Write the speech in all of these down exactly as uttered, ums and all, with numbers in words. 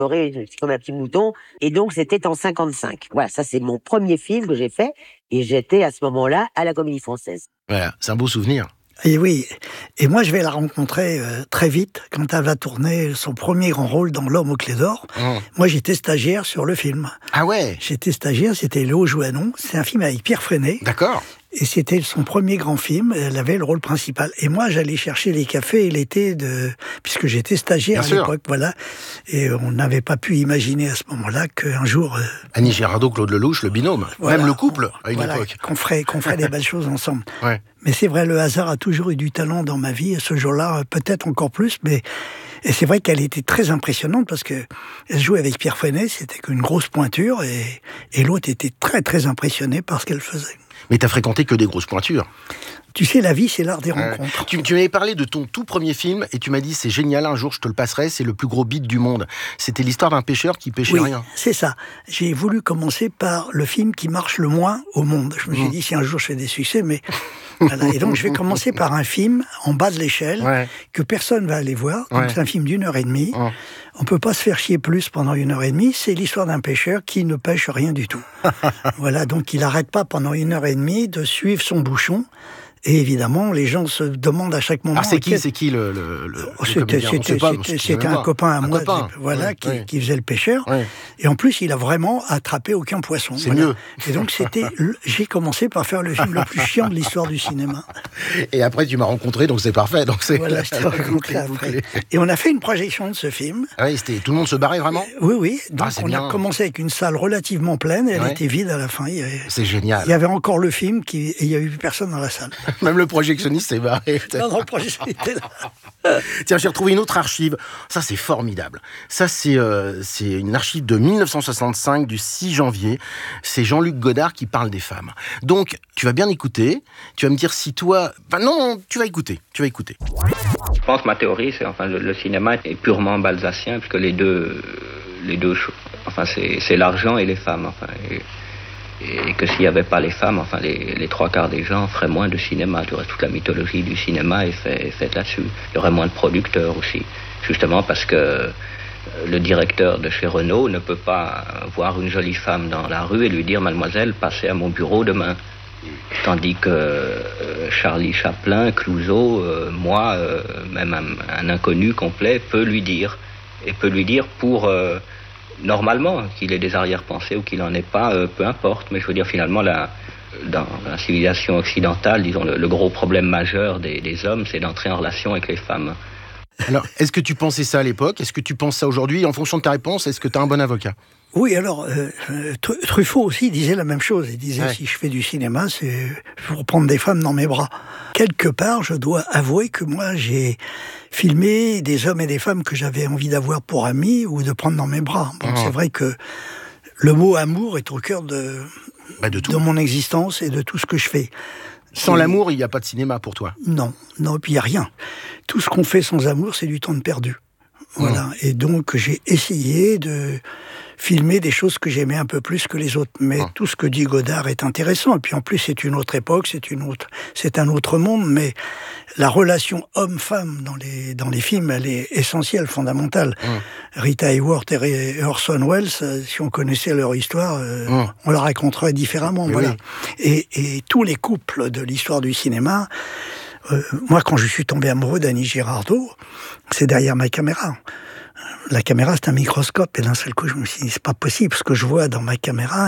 je suis comme un petit mouton. Et donc, c'était en cinquante-cinq. Voilà, ça, c'est mon premier film que j'ai fait. Et j'étais à ce moment-là à la Comédie Française. Voilà, c'est un beau souvenir. Et oui, et moi je vais la rencontrer euh, très vite quand elle va tourner son premier grand rôle dans L'Homme aux clés d'or. Mmh. Moi j'étais stagiaire sur le film. Ah ouais. J'étais stagiaire, c'était Léo Jouanon. C'est un film avec Pierre Freinet. D'accord. Et c'était son premier grand film, elle avait le rôle principal. Et moi, j'allais chercher les cafés et l'été, de... puisque j'étais stagiaire Bien à sûr. l'époque, voilà. Et on n'avait pas pu imaginer à ce moment-là qu'un jour... Euh... Annie Girardot, Claude Lelouch, le binôme, voilà, même le couple, à une voilà, époque. Qu'on ferait, qu'on ferait des belles choses ensemble. Ouais. Mais c'est vrai, le hasard a toujours eu du talent dans ma vie, et ce jour-là, peut-être encore plus, mais... Et c'est vrai qu'elle était très impressionnante parce que elle jouait avec Pierre Freinet, c'était qu'une grosse pointure, et, et l'autre était très très impressionné par ce qu'elle faisait. Mais t'as fréquenté que des grosses pointures. Tu sais, la vie, c'est l'art des rencontres. Euh, tu, tu m'avais parlé de ton tout premier film et tu m'as dit, c'est génial, un jour je te le passerai, c'est le plus gros beat du monde. C'était l'histoire d'un pêcheur qui pêchait oui, rien. C'est ça. J'ai voulu commencer par le film qui marche le moins au monde. Je me suis mmh. dit, si un jour je fais des succès, mais... Voilà. Et donc, je vais commencer par un film en bas de l'échelle ouais. que personne va aller voir. Donc, ouais. c'est un film d'une heure et demie. Ouais. On peut pas se faire chier plus pendant une heure et demie. C'est l'histoire d'un pêcheur qui ne pêche rien du tout. Voilà. Donc, il n'arrête pas pendant une heure et demie de suivre son bouchon. Et évidemment, les gens se demandent à chaque moment... Alors, c'est qui, c'est qui le, le, le, oh, C'était, le c'était, pas, c'était, c'était un copain à un moi, copain. voilà, ouais, qui, ouais. qui faisait le pêcheur. Ouais. Et en plus, il a vraiment attrapé aucun poisson. C'est voilà. mieux. Et donc, c'était, j'ai commencé par faire le film le plus chiant de l'histoire du cinéma. Et après, tu m'as rencontré, donc c'est parfait. Donc c'est voilà, je t'ai rencontré après. Et on a fait une projection de ce film. Ah oui, c'était, tout le monde se barrait vraiment ? Oui, oui. Donc, ah, on bien. a commencé avec une salle relativement pleine, et elle ouais. était vide à la fin. Il y avait, c'est génial. Il y avait encore le film, qui, et il n'y avait plus personne dans la salle. Même le projectionniste s'est barré. Non, non, le projectionniste était là. Tiens, j'ai retrouvé une autre archive. Ça, c'est formidable. Ça, c'est, euh, c'est une archive de dix-neuf cent soixante-cinq, du six janvier. C'est Jean-Luc Godard qui parle des femmes. Donc, tu vas bien écouter. Tu vas me dire si toi... Enfin, non, tu vas écouter. Tu vas écouter. Je pense, ma théorie, c'est enfin le, le cinéma est purement balzacien, puisque les deux... Les deux enfin, c'est, c'est l'argent et les femmes. Enfin, et... Et que s'il n'y avait pas les femmes, enfin les, les trois quarts des gens feraient moins de cinéma. Tu aurais toute la mythologie du cinéma est, fait, est faite là-dessus. Il y aurait moins de producteurs aussi. Justement parce que le directeur de chez Renault ne peut pas voir une jolie femme dans la rue et lui dire « Mademoiselle, passez à mon bureau demain ». Tandis que euh, Charlie Chaplin, Clouseau, euh, moi, euh, même un, un inconnu complet, peut lui dire. Et peut lui dire pour... Euh, Normalement, qu'il ait des arrière-pensées ou qu'il n'en ait pas, euh, peu importe. Mais je veux dire, finalement, la, dans la civilisation occidentale, disons, le, le gros problème majeur des, des hommes, c'est d'entrer en relation avec les femmes. Alors, est-ce que tu pensais ça à l'époque ? Est-ce que tu penses ça aujourd'hui ? En fonction de ta réponse, est-ce que tu as un bon avocat ? Oui, alors, euh, Truffaut aussi disait la même chose. Il disait, ouais. si je fais du cinéma, c'est pour prendre des femmes dans mes bras. Quelque part, je dois avouer que moi, j'ai filmé des hommes et des femmes que j'avais envie d'avoir pour amis ou de prendre dans mes bras. Bon, oh. C'est vrai que le mot amour est au cœur de, bah de, tout. de mon existence et de tout ce que je fais. Sans et... l'amour, il n'y a pas de cinéma pour toi ? Non, non, et puis il n'y a rien. Tout ce qu'on fait sans amour, c'est du temps de perdu. Voilà. Mmh. Et donc, j'ai essayé de filmer des choses que j'aimais un peu plus que les autres. Mais mmh. tout ce que dit Godard est intéressant. Et puis, en plus, c'est une autre époque, c'est une autre, c'est un autre monde. Mais la relation homme-femme dans les, dans les films, elle est essentielle, fondamentale. Mmh. Rita Hayworth et Orson Welles, si on connaissait leur histoire, euh, mmh. on la raconterait différemment. Et voilà. Oui. Et, et tous les couples de l'histoire du cinéma, Euh, moi, quand je suis tombé amoureux d'Annie Girardot, c'est derrière ma caméra. La caméra, c'est un microscope. Et d'un seul coup, je me suis dit, c'est pas possible, ce que je vois dans ma caméra.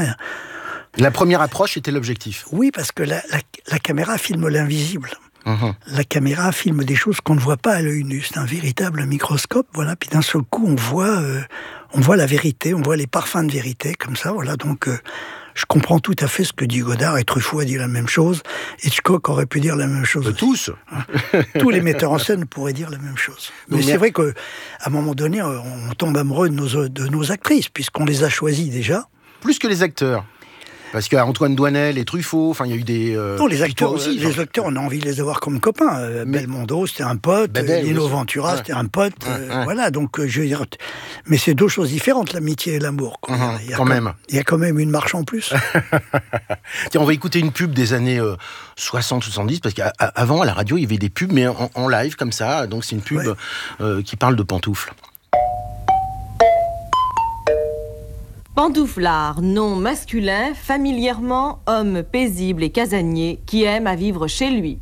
La première approche était l'objectif. Oui, parce que la, la, la caméra filme l'invisible. Mmh. La caméra filme des choses qu'on ne voit pas à l'œil nu. C'est un véritable microscope, voilà. Puis d'un seul coup, on voit, euh, on voit la vérité, on voit les parfums de vérité, comme ça, voilà. Donc, euh, je comprends tout à fait ce que dit Godard, et Truffaut a dit la même chose, Hitchcock aurait pu dire la même chose. Euh, tous Tous les metteurs en scène pourraient dire la même chose. Mais Donc, c'est vrai qu'à un moment donné, on tombe amoureux de nos, de nos actrices, puisqu'on les a choisies déjà. Plus que les acteurs. Parce qu'il y a Antoine Doinel et Truffaut, enfin il y a eu des... Euh, non, les acteurs aussi. Les acteurs, on a envie de les avoir comme copains. Euh, mais... Belmondo, c'était un pote. Babel, Lino Ventura, ouais. c'était un pote. Ouais, euh, ouais. Voilà, donc euh, je veux dire... Mais c'est deux choses différentes, l'amitié et l'amour. Quoi. Mmh, il y a quand, quand même. Il y a quand même une marche en plus. Tiens, on va écouter une pub des années euh, soixante soixante-dix, parce qu'avant, à la radio, il y avait des pubs, mais en, en live, comme ça. Donc c'est une pub ouais. euh, qui parle de pantoufles. Pantouflard, nom masculin, familièrement homme paisible et casanier qui aime à vivre chez lui.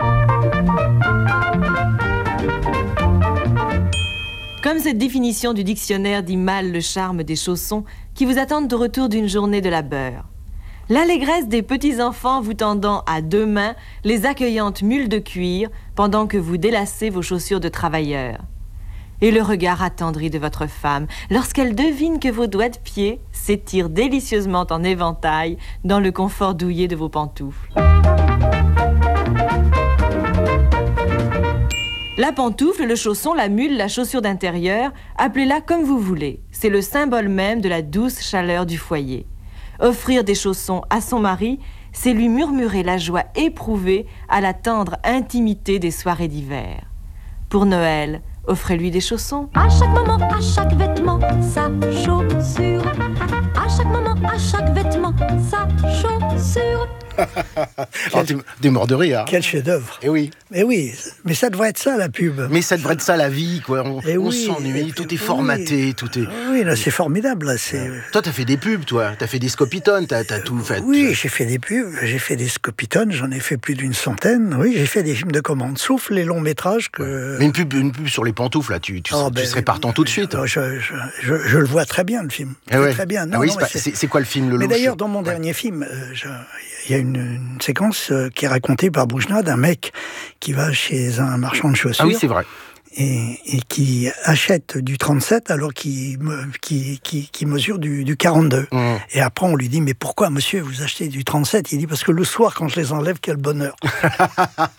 Comme cette définition du dictionnaire dit mal le charme des chaussons qui vous attendent au retour d'une journée de labeur. L'allégresse des petits-enfants vous tendant à deux mains les accueillantes mules de cuir pendant que vous délassez vos chaussures de travailleurs. Et le regard attendri de votre femme lorsqu'elle devine que vos doigts de pied s'étirent délicieusement en éventail dans le confort douillet de vos pantoufles. La pantoufle, le chausson, la mule, la chaussure d'intérieur, appelez-la comme vous voulez. C'est le symbole même de la douce chaleur du foyer. Offrir des chaussons à son mari, c'est lui murmurer la joie éprouvée à la tendre intimité des soirées d'hiver. Pour Noël, offrez-lui des chaussons. À chaque moment, à chaque vêtement, sa chaussure. À chaque moment, à chaque vêtement, sa chaussure. Oh, t'es, t'es mort de rire. Quel chef-d'œuvre. Eh oui. Mais oui, mais ça devrait être ça, la pub. Mais ça devrait être ça, la vie, quoi. On, Eh on oui, s'ennuie, et- tout est oui. formaté, tout est... Oui, là, c'est formidable. Là, c'est... Toi, t'as fait des pubs, toi. T'as fait des scopitones, t'as, t'as tout fait. Oui, j'ai fait des pubs, j'ai fait des scopitones, j'en ai fait plus d'une centaine. Oui, j'ai fait des films de commande, sauf les longs métrages que... Mais une pub, une pub sur les pantoufles, là, tu, tu, Oh, tu ben, serais partant tout de suite. euh, Je, je, je, je le vois très bien, le film. Eh ouais. Très bien. Ah Non, oui, non, c'est, mais pas- c'est- c'est- c'est quoi le film, le Mais louche d'ailleurs, dans mon Ouais. dernier film, euh, je- il y a une, une séquence euh, qui est racontée par Boujna d'un mec qui va chez un marchand de chaussures Ah oui, c'est vrai. et, et qui achète du trente-sept alors qu'il me- qui, qui, qui mesure du, du quarante-deux. Mmh. Et après, on lui dit, mais pourquoi, monsieur, vous achetez du trente-sept? Il dit, parce que le soir, quand je les enlève, quel bonheur.